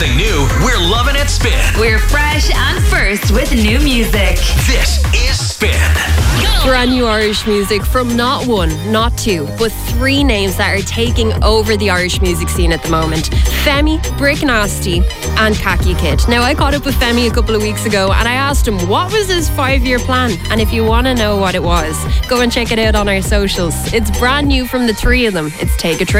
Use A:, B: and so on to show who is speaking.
A: something new, we're loving it Spin.
B: We're fresh and first with new music.
A: This is Spin.
C: Brand new Irish music from not one, not two, but three names that are taking over the Irish music scene at the moment. Femi, Brick Nasty and Khaki Kid. Now, I caught up with Femi a couple of weeks ago and I asked him what was his 5-year plan. And if you want to know what it was, go and check it out on our socials. It's brand new from the three of them. It's Take a Trip.